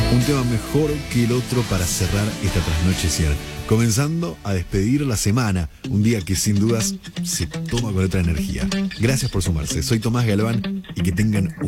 un tema mejor que el otro para cerrar esta trasnocheciera. Comenzando a despedir la semana, un día que sin dudas se toma con otra energía. Gracias por sumarse. Soy Tomás Galván y que tengan un